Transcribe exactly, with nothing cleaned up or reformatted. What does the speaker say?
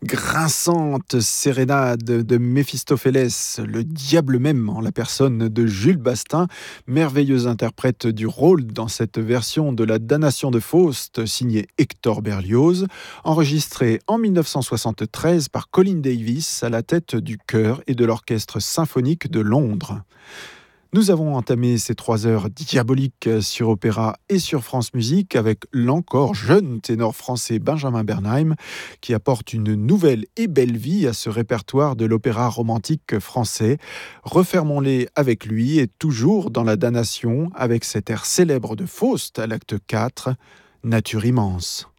Grinçante sérénade de Méphistophélès, le diable même en la personne de Jules Bastin, merveilleux interprète du rôle dans cette version de la damnation de Faust signée Hector Berlioz, enregistrée en dix-neuf cent soixante-treize par Colin Davis à la tête du chœur et de l'orchestre symphonique de Londres. Nous avons entamé ces trois heures diaboliques sur Opéra et sur France Musique avec l'encore jeune ténor français Benjamin Bernheim qui apporte une nouvelle et belle vie à ce répertoire de l'opéra romantique français. Refermons-les avec lui et toujours dans la damnation avec cet air célèbre de Faust à l'acte quatre, Nature immense.